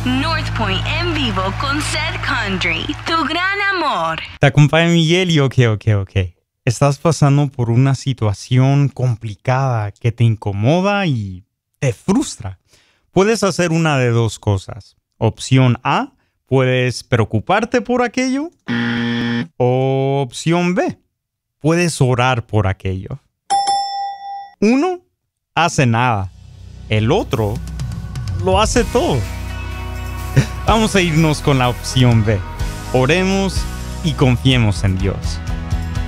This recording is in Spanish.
North Point en vivo con Seth Country, tu gran amor. Te acompaña Miguel y ok. Estás pasando por una situación complicada que te incomoda y te frustra. Puedes hacer una de dos cosas. Opción A, puedes preocuparte por aquello. O opción B, puedes orar por aquello. Uno hace nada. El otro lo hace todo. Vamos a irnos con la opción B. Oremos y confiemos en Dios.